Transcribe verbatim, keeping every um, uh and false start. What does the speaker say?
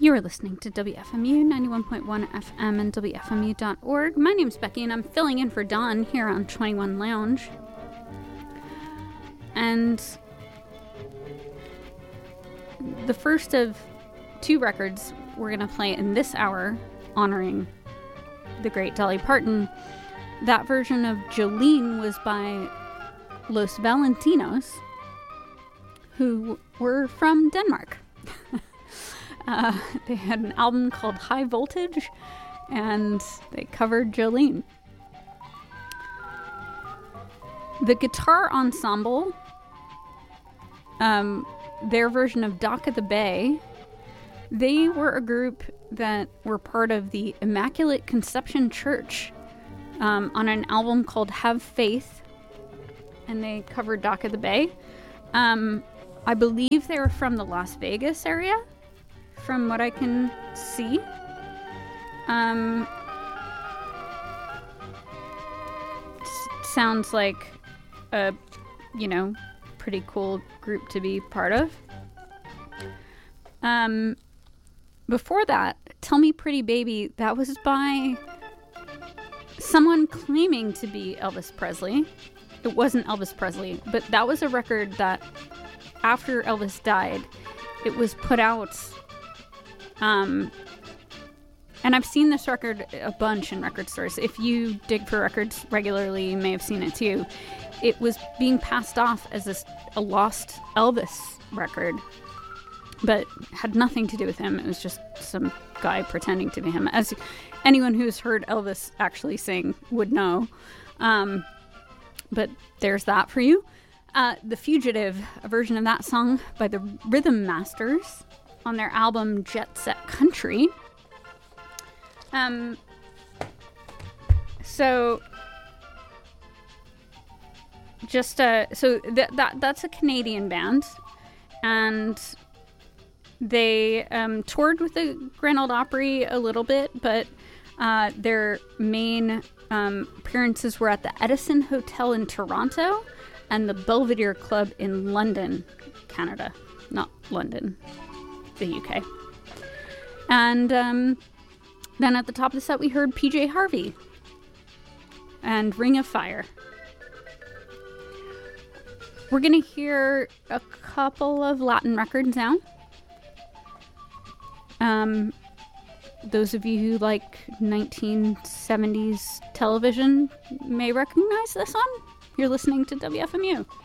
You're listening to W F M U ninety-one point one F M and W F M U dot org. My name's Becky, and I'm filling in for Dawn here on twenty-one Lounge. And the first of two records we're going to play in this hour honoring the great Dolly Parton. That version of Jolene was by Los Valentinos, who were from Denmark. uh, they had an album called High Voltage, and they covered Jolene. The Guitar Ensemble, um, their version of Dock of the Bay, they were a group that were part of the Immaculate Conception Church um, on an album called Have Faith, and they covered Dock of the Bay. Um, I believe they were from the Las Vegas area, from what I can see. Um, s- sounds like a, you know, pretty cool group to be part of. Um, before that, Tell Me Pretty Baby, that was by someone claiming to be Elvis Presley. It wasn't Elvis Presley, but that was a record that after Elvis died, it was put out. Um, and I've seen this record a bunch in record stores. If you dig for records regularly, you may have seen it too. It was being passed off as a, a lost Elvis record, but had nothing to do with him. It was just some guy pretending to be him, as anyone who's heard Elvis actually sing would know. Um, but there's that for you. Uh, The Fugitive, a version of that song by the Rhythm Masters on their album Jet Set Country. Um, so, just uh, so th- that that's a Canadian band, and they um, toured with the Grand Ole Opry a little bit, but uh, their main um, appearances were at the Edison Hotel in Toronto and the Belvedere Club in London, Canada. Not London, the U K. And um, then at the top of the set, we heard P J Harvey and Ring of Fire. We're going to hear a couple of Latin records now. Um, those of you who like nineteen seventies television may recognize this one. You're listening to W F M U.